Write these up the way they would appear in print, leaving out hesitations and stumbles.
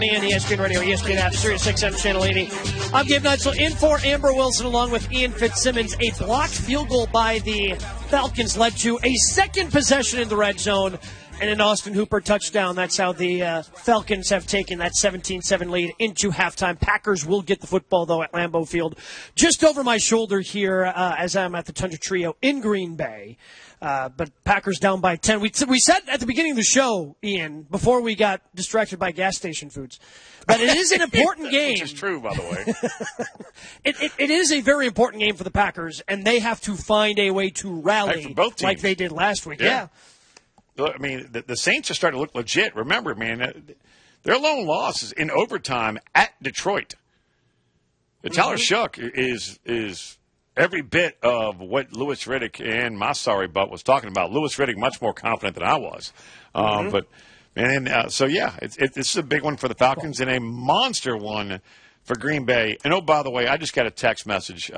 And ESPN Radio, ESPN app, Sirius XM Channel 80. I'm Gabe Neitzel in for Amber Wilson along with Ian Fitzsimmons. A blocked field goal by the Falcons led to a second possession in the red zone and an Austin Hooper touchdown. That's how the Falcons have taken that 17-7 lead into halftime. Packers will get the football, though, at Lambeau Field. Just over my shoulder here as I'm at the Tundra Trio in Green Bay. But Packers down by 10. We said at the beginning of the show, Ian, before we got distracted by gas station foods, that it is an important game. Which is true, by the way. It is a very important game for the Packers, and they have to find a way to rally like they did last week. Yeah. I mean, the Saints are starting to look legit. Remember, man, their lone loss is in overtime at Detroit. Tyler Shough is every bit of what Louis Riddick and my sorry butt was talking about. Louis Riddick much more confident than I was. But, man, so, yeah, this is a big one for the Falcons and a monster one for Green Bay. And, oh, by the way, I just got a text message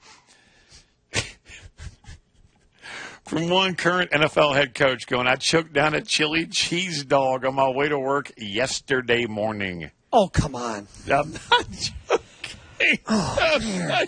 from one current NFL head coach going, I choked down a chili cheese dog on my way to work yesterday morning. Oh, come on. I'm not joking. Oh,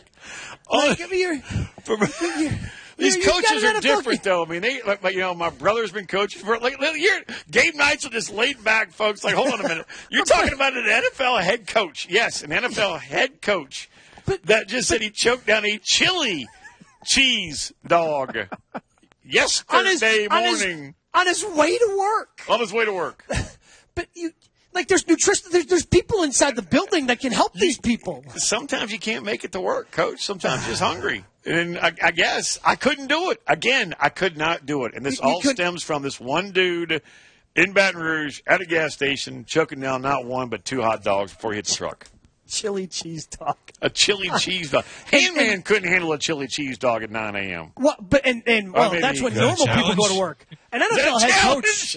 these coaches are different, though. I mean, my brother's been coaching for Gabe Neitzel just laid back, folks. Like, hold on a minute. You're talking about an NFL head coach. Yes, an NFL head coach that just said he choked down a chili cheese dog yesterday morning. On his way to work. On his way to work. But there's nutrition. There's people inside the building that can help these people. Sometimes you can't make it to work, Coach. Sometimes you're just hungry. And I guess I couldn't do it. Again, I could not do it. And this stems from this one dude in Baton Rouge at a gas station choking down not one but two hot dogs before he hit the truck. Chili cheese dog. A chili cheese dog. Handman couldn't handle a chili cheese dog at 9 a.m. Well, but that's when normal people go to work. An NFL head coach.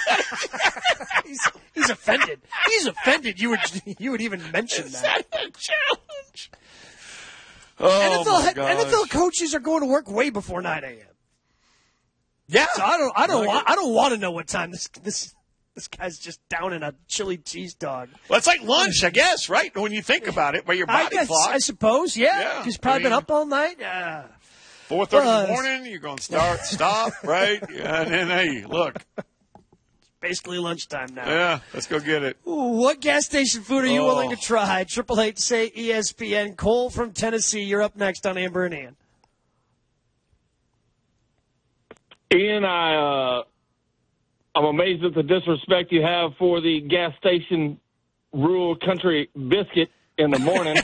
he's offended. He's offended. You would even mention that. A challenge. Oh, NFL coaches are going to work way before 9 a.m. Yeah. So I don't want to know what time this guy's just down in a chili cheese dog. Well, it's like lunch, I guess, right? When you think about it, where your body clock. I suppose, yeah. He's probably been up all night. 4:30 in the morning, you're going to stop, right? Yeah, and then, hey, look. It's basically lunchtime now. Yeah, let's go get it. Ooh, what gas station food are you willing to try? 888 say ESPN. Cole from Tennessee, you're up next on Amber and Ian. Ian, I'm amazed at the disrespect you have for the gas station rural country biscuit in the morning.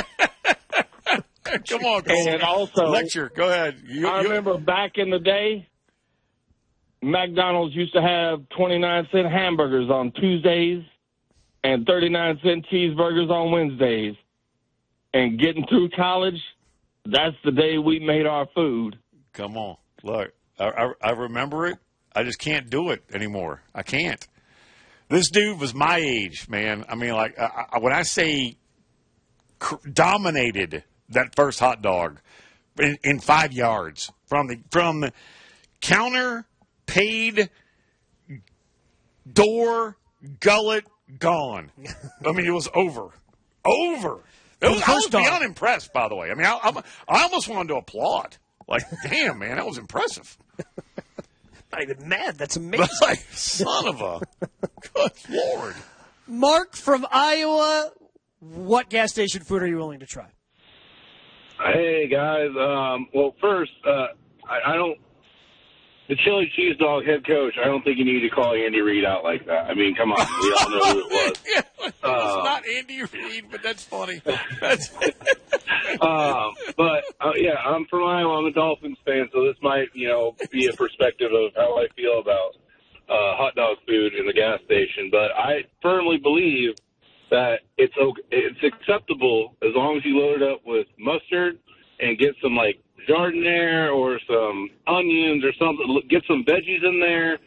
Come on, Cole. And also, lecture. Go ahead. I remember back in the day, McDonald's used to have 29-cent hamburgers on Tuesdays and 39-cent cheeseburgers on Wednesdays. And getting through college, that's the day we made our food. Come on. Look, I remember it. I just can't do it anymore. I can't. This dude was my age, man. I mean, when I say dominated that first hot dog in 5 yards from the counter, paid, door, gullet, gone. I mean, it was over. Over. I was beyond impressed, by the way. I mean, I almost wanted to applaud. Like, damn, man, that was impressive. Not even mad. That's amazing. Like, son of a good Lord. Mark from Iowa, what gas station food are you willing to try? Hey, guys. Well, first, I don't – the chili cheese dog head coach, I don't think you need to call Andy Reid out like that. I mean, come on. We all know who it was. It's not Andy Reid, but that's funny. Yeah, I'm from Iowa. I'm a Dolphins fan, so this might, be a perspective of how I feel about hot dog food in the gas station. But I firmly believe that it's acceptable as long as you load it up with mustard and get some, jardiniere or some onions or something. Get some veggies in there.